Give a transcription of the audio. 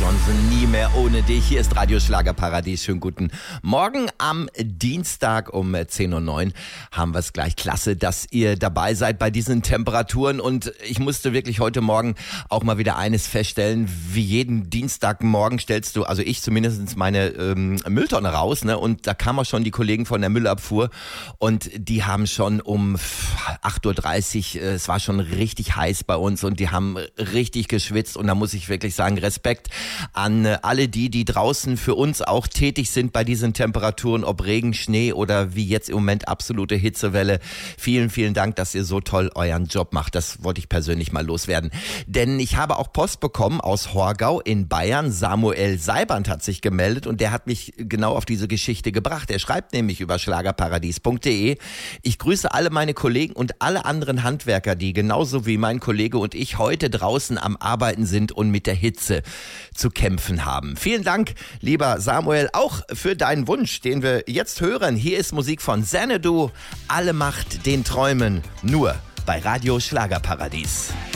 Johnson, nie mehr ohne dich. Hier ist Radio Schlagerparadies. Schönen guten Morgen am Dienstag um 10:09 Uhr haben wir es gleich. Klasse, dass ihr dabei seid bei diesen Temperaturen. Und ich musste wirklich heute Morgen auch mal wieder eines feststellen. Wie jeden Dienstagmorgen stellst du, also ich zumindest, meine Mülltonne raus. Ne? Und da kamen auch schon die Kollegen von der Müllabfuhr. Und die haben schon um 8:30 Uhr, es war schon richtig heiß bei uns. Und die haben richtig geschwitzt. Und da muss ich wirklich sagen, Respekt an alle die draußen für uns auch tätig sind bei diesen Temperaturen, ob Regen, Schnee oder wie jetzt im Moment absolute Hitzewelle. Vielen, vielen Dank, dass ihr so toll euren Job macht. Das wollte ich persönlich mal loswerden. Denn ich habe auch Post bekommen aus Horgau in Bayern. Samuel Seiband hat sich gemeldet und der hat mich genau auf diese Geschichte gebracht. Er schreibt nämlich über schlagerparadies.de: Ich grüße alle meine Kollegen und alle anderen Handwerker, die genauso wie mein Kollege und ich heute draußen am Arbeiten sind und mit der Hitze zu kämpfen haben. Vielen Dank, lieber Samuel, auch für deinen Wunsch, den wir jetzt hören. Hier ist Musik von Xanadu, Alle Macht den Träumen, nur bei Radio Schlagerparadies.